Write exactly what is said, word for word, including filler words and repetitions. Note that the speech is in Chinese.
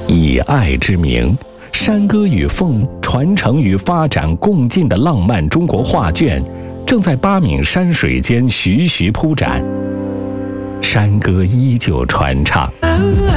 以爱之名，山歌与凤传承与发展共进的浪漫中国画卷，正在八闽山水间徐徐铺展。山歌依旧传唱。